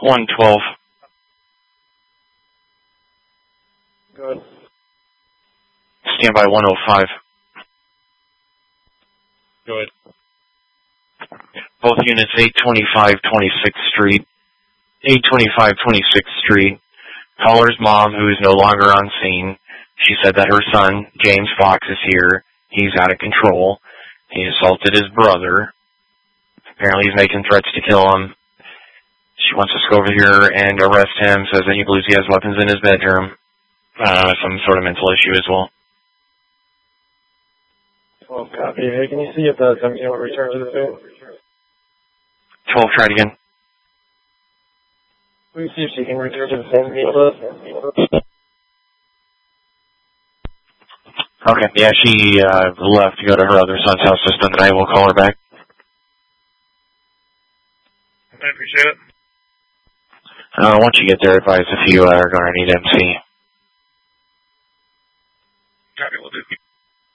112. Good. Stand by 105. Good. Both units 825 26th Street. 825 26th Street. Caller's mom, who is no longer on scene. She said that her son, James Fox, is here. He's out of control. He assaulted his brother. Apparently he's making threats to kill him. She wants us to go over here and arrest him, says that he believes he has weapons in his bedroom. Some sort of mental issue as well. 12 copy. Hey, can you see if the 17 will return to the field? 12, try it again. Please see if she can return to the same field. Okay, yeah, she left to go to her other son's house to spend the night. We'll call her back. I appreciate it. Once you get there, advise if you are going to need MC. Copy, will do.